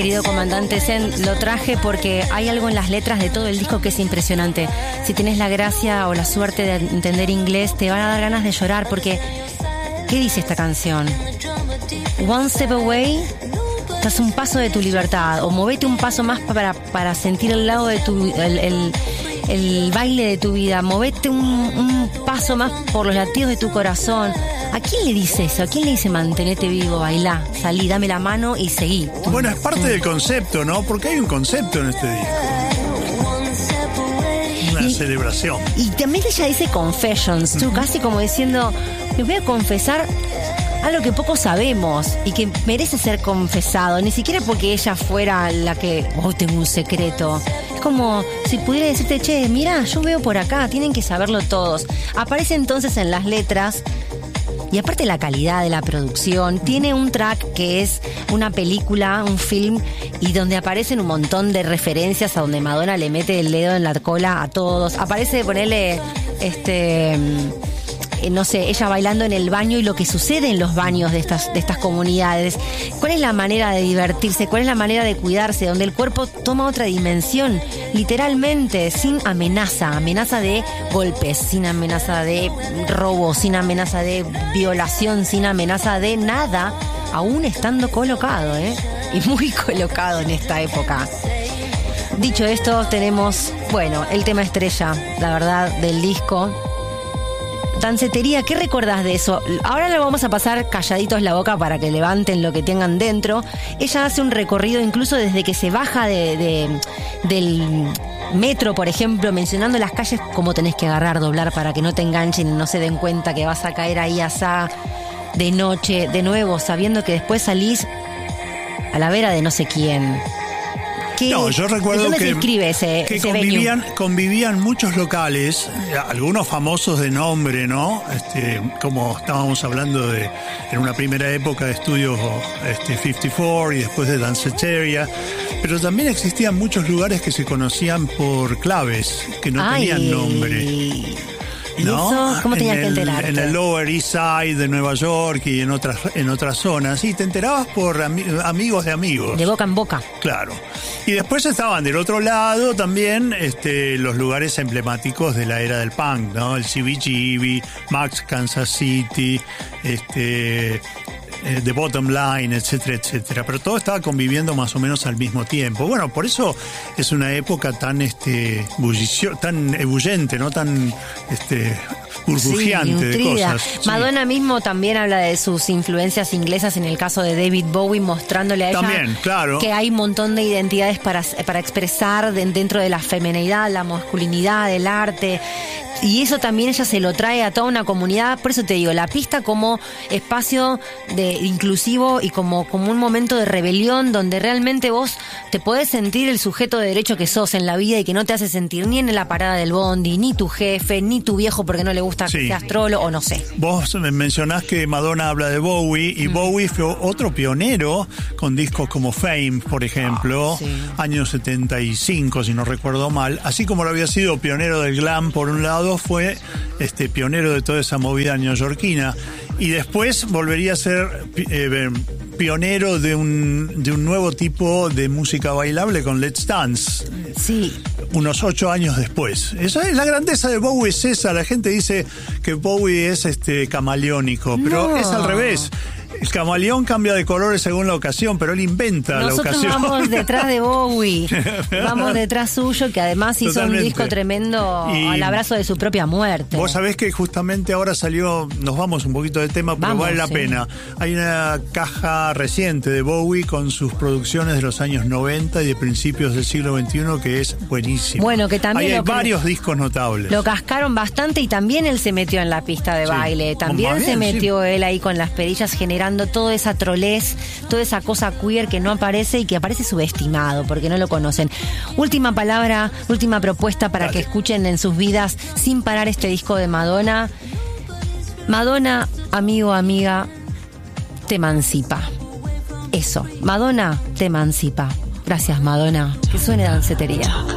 querido comandante Zen, lo traje porque hay algo en las letras de todo el disco que es impresionante. Si tienes la gracia o la suerte de entender inglés, te van a dar ganas de llorar porque... ¿Qué dice esta canción? One step away, estás un paso de tu libertad, o movete un paso más para sentir el lado de tu... el baile de tu vida, movete un paso más por los latidos de tu corazón. ¿A quién le dice eso? ¿A quién le dice mantenete vivo, bailá, salí, dame la mano y seguí? Bueno, es parte del concepto, ¿no? Porque hay un concepto en este disco. Una celebración. Y también ella dice confessions, casi como diciendo, me voy a confesar algo que poco sabemos y que merece ser confesado, ni siquiera porque ella fuera la que, tengo un secreto. Es como si pudiera decirte, che, mira, yo veo por acá, tienen que saberlo todos. Aparece entonces en las letras. Y aparte la calidad de la producción, tiene un track que es una película, un film, y donde aparecen un montón de referencias a donde Madonna le mete el dedo en la cola a todos. Aparece, ponerle, no sé, ella bailando en el baño y lo que sucede en los baños de estas comunidades. ¿Cuál es la manera de divertirse? ¿Cuál es la manera de cuidarse? Donde el cuerpo toma otra dimensión, literalmente, sin amenaza de golpes, sin amenaza de robo, sin amenaza de violación, sin amenaza de nada, aún estando colocado, y muy colocado en esta época. Dicho esto, tenemos, el tema estrella, la verdad, del disco. Dancetería, ¿qué recordás de eso? Ahora le vamos a pasar calladitos la boca para que levanten lo que tengan dentro. Ella hace un recorrido incluso desde que se baja del metro, por ejemplo, mencionando las calles, cómo tenés que agarrar, doblar para que no te enganchen y no se den cuenta que vas a caer ahí asá de noche, de nuevo, sabiendo que después salís a la vera de no sé quién. No, yo recuerdo ¿dónde se inscribe ese convivían muchos locales, algunos famosos de nombre, ¿no? Como estábamos hablando en una primera época de estudios 54 y después de Danceteria, pero también existían muchos lugares que se conocían por claves, que no tenían nombre. ¿Y eso? ¿Cómo tenías que enterarte? En el Lower East Side de Nueva York y en otras zonas. Sí, te enterabas por amigos de amigos. De boca en boca. Claro. Y después estaban del otro lado también los lugares emblemáticos de la era del punk, ¿no? El CBGB, Max Kansas City, The Bottom Line, etcétera, etcétera. Pero todo estaba conviviendo más o menos al mismo tiempo. Bueno, por eso es una época tan tan ebullente, ¿no? Tan burbujeante de cosas. Sí. Madonna mismo también habla de sus influencias inglesas en el caso de David Bowie, mostrándole a ella también, claro, que hay un montón de identidades para expresar dentro de la feminidad, la masculinidad, el arte. Y eso también ella se lo trae a toda una comunidad. Por eso te digo, la pista como espacio inclusivo y como un momento de rebelión donde realmente vos te podés sentir el sujeto de derecho que sos en la vida y que no te hace sentir ni en la parada del bondi, ni tu jefe, ni tu viejo porque no le gusta que seas trolo o no sé. Vos mencionás que Madonna habla de Bowie y Bowie fue otro pionero con discos como Fame, por ejemplo, años 75, si no recuerdo mal. Así como lo había sido pionero del glam por un lado, fue pionero de toda esa movida neoyorquina y después volvería a ser pionero de un nuevo tipo de música bailable con Let's Dance. Sí. Unos 8 años después. Esa es la grandeza de Bowie, es esa. La gente dice que Bowie es camaleónico, pero es al revés. El camaleón cambia de colores según la ocasión, pero él inventa la ocasión. Nosotros vamos detrás de Bowie. Vamos detrás suyo, que además hizo un disco tremendo al abrazo de su propia muerte. Vos sabés que justamente ahora salió, nos vamos un poquito de tema, pero vale la pena. Hay una caja reciente de Bowie con sus producciones de los años 90 y de principios del siglo XXI que es buenísima. Bueno, que también hay varios discos notables. Lo cascaron bastante y también él se metió en la pista de baile. También se metió él ahí con las perillas generando toda esa trolez, toda esa cosa queer que no aparece y que aparece subestimado porque no lo conocen. Última palabra, última propuesta para que escuchen en sus vidas sin parar este disco de Madonna. Madonna, amigo, amiga, te emancipa. Eso, Madonna te emancipa. Gracias, Madonna. Que suene Dancetería.